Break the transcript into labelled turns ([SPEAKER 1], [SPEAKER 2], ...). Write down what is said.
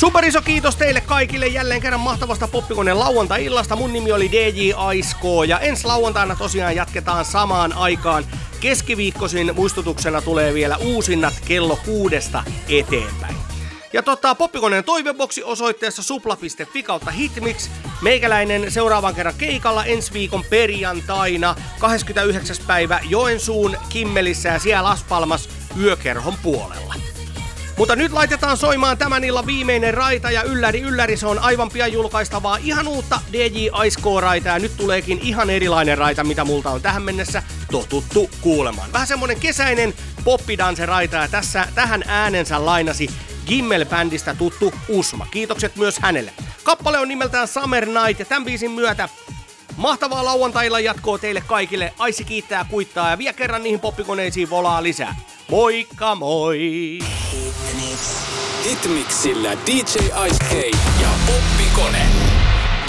[SPEAKER 1] Superiso kiitos teille kaikille jälleen kerran mahtavasta Poppikoneen lauantai-illasta. Mun nimi oli DJ Aisko ja ensi lauantaina tosiaan jatketaan samaan aikaan. Keskiviikkoisin muistutuksena tulee vielä uusinnat kello 6 eteenpäin. Ja Poppikoneen toiveboksi osoitteessa supla.fi/hitmix. Meikäläinen seuraavan kerran keikalla ensi viikon perjantaina 29. päivä Joensuun Kimmelissä ja siellä Las Palmas yökerhon puolella. Mutta nyt laitetaan soimaan tämän illan viimeinen raita ja ylläri, se on aivan pian julkaistavaa ihan uutta DJ Aisko-raita ja nyt tuleekin ihan erilainen raita, mitä multa on tähän mennessä totuttu kuulemaan. Vähän semmonen kesäinen poppidanse-raita ja tähän äänensä lainasi Gimmel-bändistä tuttu Usma. Kiitokset myös hänelle. Kappale on nimeltään Summer Night ja tämän biisin myötä mahtavaa lauantai-illan jatkoa teille kaikille. Aisi kiittää, kuittaa ja vielä kerran niihin poppikoneisiin volaa lisää. Moikka moi!
[SPEAKER 2] Hitmixillä DJ Ice K ja